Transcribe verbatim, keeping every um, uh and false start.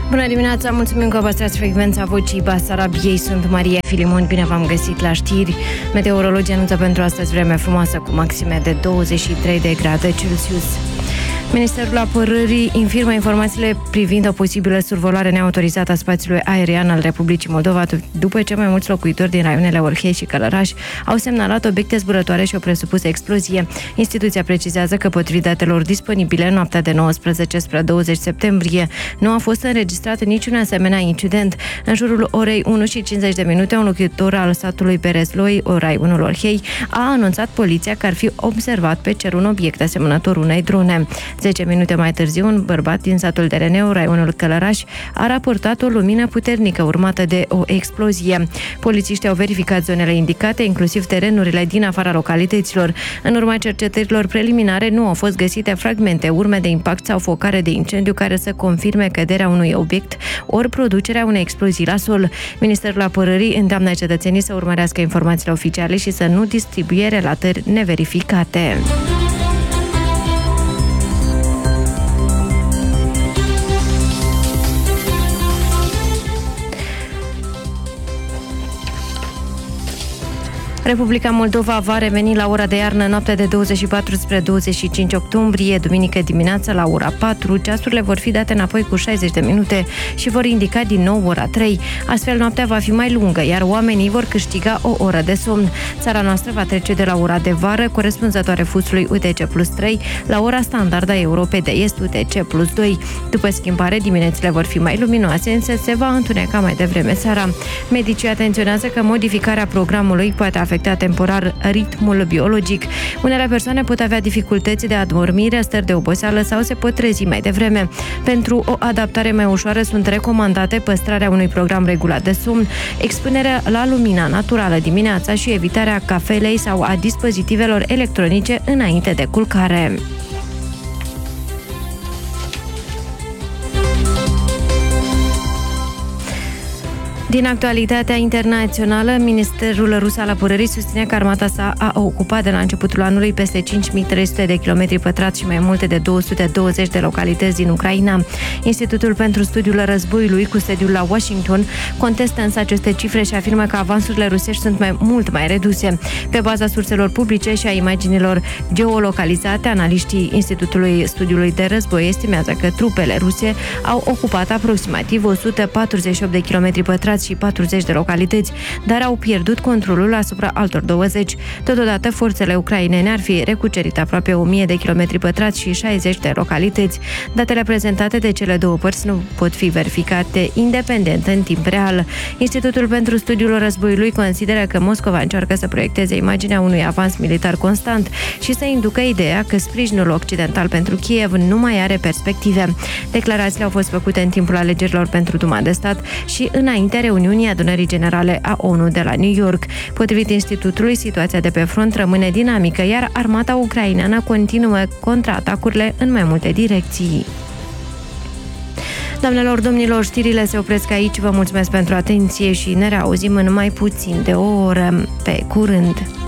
Bună dimineața, mulțumim că păstrați frecvența Vocii Basarabiei. Sunt Maria Filimon, bine v-am găsit la știri. Meteorologii anunță pentru astăzi vreme frumoasă cu maxime de douăzeci și trei de grade Celsius. Ministerul Apărării infirmă informațiile privind o posibilă survolare neautorizată a spațiului aerian al Republicii Moldova, după ce mai mulți locuitori din raioanele Orhei și Călăraș au semnalat obiecte zburătoare și o presupusă explozie. Instituția precizează că, potrivit datelor disponibile, noaptea de nouăsprezece spre douăzeci septembrie nu a fost înregistrat niciun asemenea incident. În jurul orei unu și cincizeci de minute, un locuitor al satului Berezloi, raionul Orhei, a anunțat poliția că ar fi observat pe cer un obiect asemănător unei drone. Zece minute mai târziu, un bărbat din satul Dereneu, raionul Călăraș, a raportat o lumină puternică urmată de o explozie. Polițiștii au verificat zonele indicate, inclusiv terenurile din afara localităților. În urma cercetărilor preliminare, nu au fost găsite fragmente, urme de impact sau focare de incendiu care să confirme căderea unui obiect ori producerea unei explozii la sol. Ministerul Apărării îndeamnă cetățenii să urmărească informațiile oficiale și să nu distribuie relatări neverificate. Republica Moldova va reveni la ora de iarnă noaptea de douăzeci și patru spre douăzeci și cinci octombrie, duminică dimineața la ora patru. Ceasurile vor fi date înapoi cu șaizeci de minute și vor indica din nou ora trei. Astfel, noaptea va fi mai lungă, iar oamenii vor câștiga o oră de somn. Țara noastră va trece de la ora de vară, corespunzătoare fusului U T C plus trei, la ora standardă a Europei de Est, U T C plus doi. După schimbare, diminețile vor fi mai luminoase, însă se va întuneca mai devreme seara. Medicii atenționează că modificarea programului poate afecta temporar ritmul biologic. Unele persoane pot avea dificultăți de adormire, stări de oboseală sau se pot trezi mai devreme. Pentru o adaptare mai ușoară sunt recomandate păstrarea unui program regulat de somn, expunerea la lumina naturală dimineața și evitarea cafelei sau a dispozitivelor electronice înainte de culcare. Din actualitatea internațională, Ministerul Rus al Apărării susține că armata sa a ocupat de la începutul anului peste cinci mii trei sute de kilometri pătrați și mai multe de două sute douăzeci de localități din Ucraina. Institutul pentru Studiul Războiului, cu sediul la Washington, contestă însă aceste cifre și afirmă că avansurile rusești sunt mai mult mai reduse. Pe baza surselor publice și a imaginilor geolocalizate, analiștii Institutului Studiului de Război estimează că trupele ruse au ocupat aproximativ o sută patruzeci și opt de kilometri pătrați și patruzeci de localități, dar au pierdut controlul asupra altor douăzeci. Totodată, forțele ucrainene ar fi recucerit aproape o mie de kilometri pătrați și șaizeci de localități. Datele prezentate de cele două părți nu pot fi verificate independent în timp real. Institutul pentru Studiul Războiului consideră că Moscova încearcă să proiecteze imaginea unui avans militar constant și să inducă ideea că sprijinul occidental pentru Kiev nu mai are perspective. Declarațiile au fost făcute în timpul alegerilor pentru Duma de Stat și înainte reuniunii Adunării Generale a ONU de la New York. Potrivit institutului, situația de pe front rămâne dinamică, iar armata ucraineană continuă contraatacurile în mai multe direcții. Doamnelor, domnilor, știrile se opresc aici. Vă mulțumesc pentru atenție și ne reauzim în mai puțin de o oră. Pe curând!